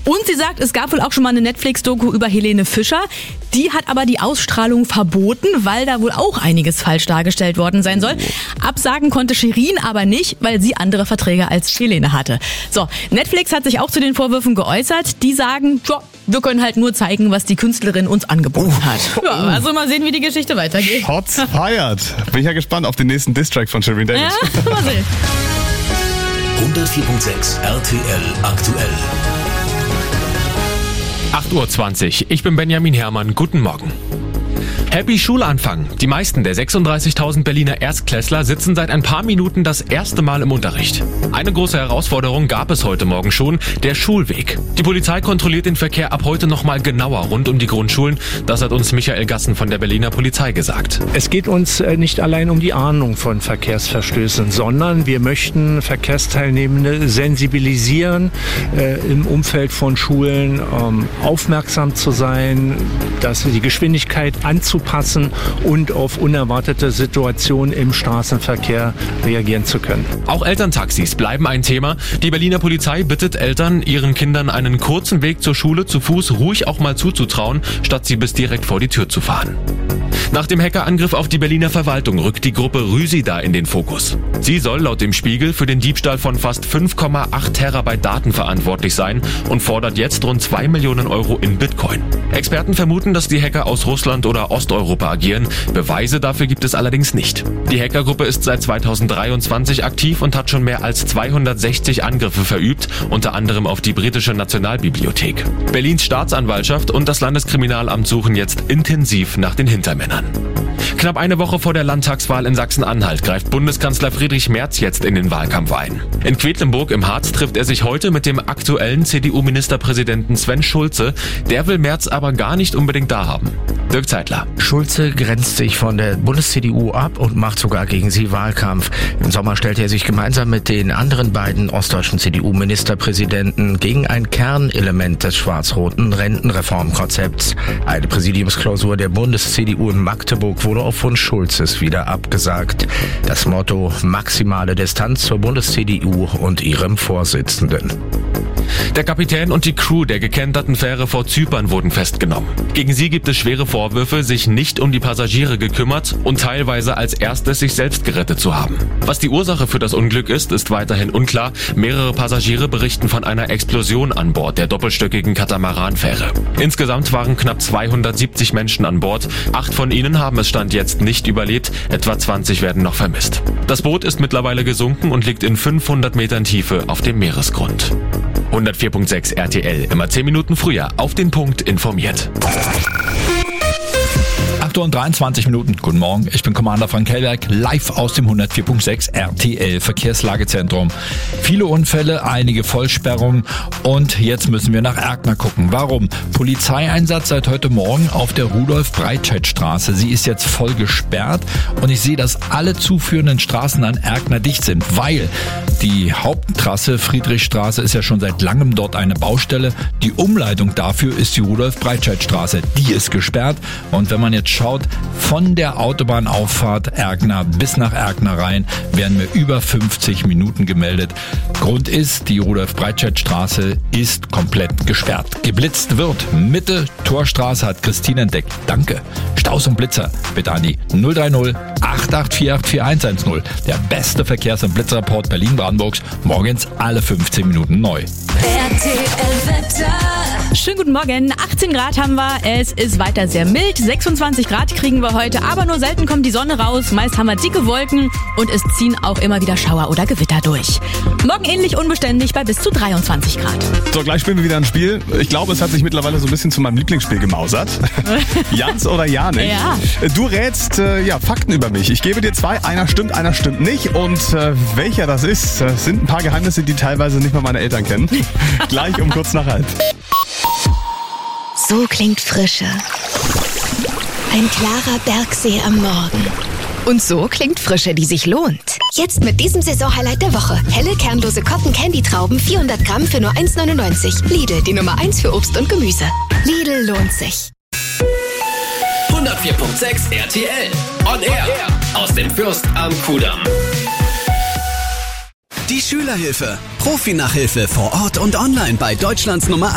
Und sie sagt, es gab wohl auch schon mal eine Netflix-Doku über Helene Fischer. Die hat aber die Ausstrahlung verboten, weil da wohl auch einiges falsch dargestellt worden sein soll. Absagen konnte Shirin aber nicht, weil sie andere Verträge als Helene hatte. So, Netflix hat sich auch zu den Vorwürfen geäußert. Die sagen, wir können halt nur zeigen, was die Künstlerin uns angeboten hat. Ja, also mal sehen, wie die Geschichte weitergeht. Shots fired. Bin ich ja gespannt auf den nächsten Diss-Track von Shirin David. Ja, mal sehen. 104.6 RTL aktuell. 8:20 Uhr. Ich bin Benjamin Herrmann. Guten Morgen. Happy Schulanfang. Die meisten der 36.000 Berliner Erstklässler sitzen seit ein paar Minuten das erste Mal im Unterricht. Eine große Herausforderung gab es heute Morgen schon, der Schulweg. Die Polizei kontrolliert den Verkehr ab heute nochmal genauer rund um die Grundschulen. Das hat uns Michael Gassen von der Berliner Polizei gesagt. Es geht uns nicht allein um die Ahndung von Verkehrsverstößen, sondern wir möchten Verkehrsteilnehmende sensibilisieren, im Umfeld von Schulen aufmerksam zu sein, dass die Geschwindigkeit anzupassen und auf unerwartete Situationen im Straßenverkehr reagieren zu können. Auch Elterntaxis bleiben ein Thema. Die Berliner Polizei bittet Eltern, ihren Kindern einen kurzen Weg zur Schule zu Fuß ruhig auch mal zuzutrauen, statt sie bis direkt vor die Tür zu fahren. Nach dem Hackerangriff auf die Berliner Verwaltung rückt die Gruppe Rüsida in den Fokus. Sie soll laut dem Spiegel für den Diebstahl von fast 5,8 Terabyte Daten verantwortlich sein und fordert jetzt rund 2 Millionen Euro in Bitcoin. Experten vermuten, dass die Hacker aus Russland oder Osteuropa agieren. Beweise dafür gibt es allerdings nicht. Die Hackergruppe ist seit 2023 aktiv und hat schon mehr als 260 Angriffe verübt, unter anderem auf die britische Nationalbibliothek. Berlins Staatsanwaltschaft und das Landeskriminalamt suchen jetzt intensiv nach den Hintermännern. Knapp eine Woche vor der Landtagswahl in Sachsen-Anhalt greift Bundeskanzler Friedrich Merz jetzt in den Wahlkampf ein. In Quedlinburg im Harz trifft er sich heute mit dem aktuellen CDU-Ministerpräsidenten Sven Schulze. Der will Merz aber gar nicht unbedingt da haben. Dirk Zeitler. Schulze grenzt sich von der Bundes-CDU ab und macht sogar gegen sie Wahlkampf. Im Sommer stellte er sich gemeinsam mit den anderen beiden ostdeutschen CDU-Ministerpräsidenten gegen ein Kernelement des schwarz-roten Rentenreformkonzepts. Eine Präsidiumsklausur der Bundes-CDU in Magdeburg wurde auf Wunsch Schulzes wieder abgesagt. Das Motto: maximale Distanz zur Bundes-CDU und ihrem Vorsitzenden. Der Kapitän und die Crew der gekenterten Fähre vor Zypern wurden festgenommen. Gegen sie gibt es schwere Vorwürfe, sich nicht um die Passagiere gekümmert und teilweise als erstes sich selbst gerettet zu haben. Was die Ursache für das Unglück ist weiterhin unklar. Mehrere Passagiere berichten von einer Explosion an Bord der doppelstöckigen Katamaranfähre. Insgesamt waren knapp 270 Menschen an Bord. 8 von ihnen haben es Stand jetzt nicht überlebt. Etwa 20 werden noch vermisst. Das Boot ist mittlerweile gesunken und liegt in 500 Metern Tiefe auf dem Meeresgrund. 104.6 RTL, immer 10 Minuten früher auf den Punkt informiert. 8:23 Uhr. Guten Morgen, ich bin Commander Frank Hellberg, live aus dem 104.6 RTL Verkehrslagezentrum. Viele Unfälle, einige Vollsperrungen und jetzt müssen wir nach Erkner gucken. Warum? Polizeieinsatz seit heute Morgen auf der Rudolf-Breitscheid-Straße. Sie ist jetzt voll gesperrt und ich sehe, dass alle zuführenden Straßen an Erkner dicht sind, weil die Haupttrasse Friedrichstraße ist ja schon seit langem dort eine Baustelle. Die Umleitung dafür ist die Rudolf-Breitscheid-Straße. Die ist gesperrt und wenn man jetzt schaut, von der Autobahnauffahrt Erkner bis nach Erkner rein werden mir über 50 Minuten gemeldet. Grund ist, die Rudolf-Breitscheid-Straße ist komplett gesperrt. Geblitzt wird. Mitte Torstraße hat Christine entdeckt. Danke. Staus und Blitzer. Bitte an die 030 884 84110. Der beste Verkehrs- und Blitzrapport Berlin-Brandenburgs. Morgens alle 15 Minuten neu. Schönen guten Morgen. 18 Grad haben wir. Es ist weiter sehr mild. 26 Grad kriegen wir heute, aber nur selten kommt die Sonne raus. Meist haben wir dicke Wolken und es ziehen auch immer wieder Schauer oder Gewitter durch. Morgen ähnlich unbeständig bei bis zu 23 Grad. So, gleich spielen wir wieder ein Spiel. Ich glaube, es hat sich mittlerweile so ein bisschen zu meinem Lieblingsspiel gemausert. Jans oder Janik. Ja. Du rätst Fakten über mich. Ich gebe dir 2, einer stimmt nicht. Und welcher das ist, sind ein paar Geheimnisse, die teilweise nicht mal meine Eltern kennen. Gleich um kurz nach 1. So klingt Frische. Ein klarer Bergsee am Morgen. Und so klingt Frische, die sich lohnt. Jetzt mit diesem Saisonhighlight der Woche. Helle, kernlose Cotton-Candy-Trauben, 400 Gramm für nur 1,99. Lidl, die Nummer 1 für Obst und Gemüse. Lidl lohnt sich. 104.6 RTL. On Air. Aus dem Fürst am Kudamm. Die Schülerhilfe. Profi-Nachhilfe vor Ort und online bei Deutschlands Nummer